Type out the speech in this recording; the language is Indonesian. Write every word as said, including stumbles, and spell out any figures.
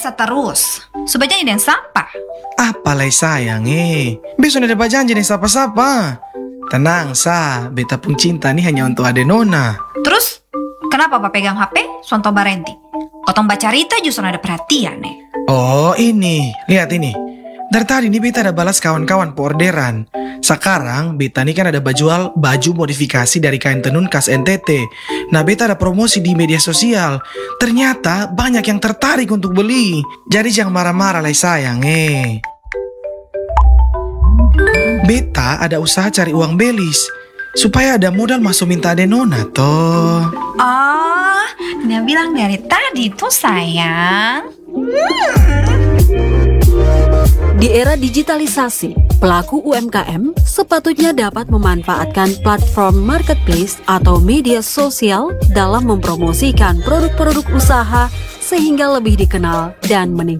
biasa terus. Supaya jangan dan sapa. Apalai sayang eh. Besok ada janji nih sapa-sapa. Tenang sa, beta pun cinta nih hanya untuk ade nona. Terus, kenapa Pak pegang H P? Sonto Barenti. Kotong baca cerita justru ada perhatian nih. Oh ini, lihat ini. Dari tadi nih beta ada balas kawan-kawan po orderan. Sekarang beta nih kan ada bajual baju modifikasi dari kain tenun khas N T T. Nah beta ada promosi di media sosial. Ternyata banyak yang tertarik untuk beli. Jadi jangan marah-marah lah sayang eh. Beta ada usaha cari uang belis supaya ada modal masuk minta ade nona toh. Oh, dia bilang dari tadi tuh sayang. Di era digitalisasi, pelaku U M K M sepatutnya dapat memanfaatkan platform marketplace atau media sosial dalam mempromosikan produk-produk usaha sehingga lebih dikenal dan meningkatkan